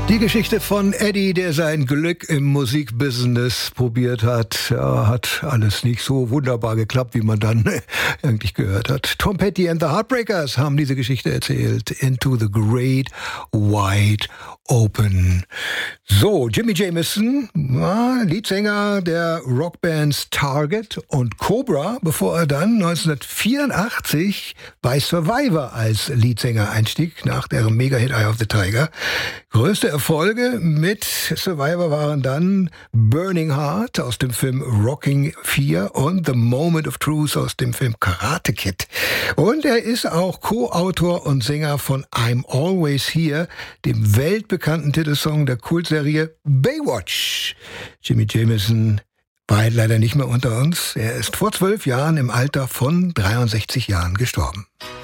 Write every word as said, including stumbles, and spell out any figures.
Die Geschichte von Eddie, der sein Glück im Musikbusiness probiert hat, ja, hat alles nicht so wunderbar geklappt, wie man dann eigentlich gehört hat. Tom Petty and the Heartbreakers haben diese Geschichte erzählt. Into the Great Wide Open. So, Jimmy Jamison, ja, Leadsänger der Rockbands Target und Cobra, bevor er dann neunzehnhundertvierundachtzig bei Survivor als Leadsänger einstieg, nach deren Mega-Hit Eye of the Tiger. Größte Erfolge mit Survivor waren dann Burning Heart aus dem Film Rocking vier und The Moment of Truth aus dem Film Karate Kid. Und er ist auch Co-Autor und Sänger von I'm Always Here, dem weltbekannten Titelsong der Kultserie Baywatch. Jimmy Jamison war leider nicht mehr unter uns. Er ist vor zwölf Jahren im Alter von dreiundsechzig Jahren gestorben.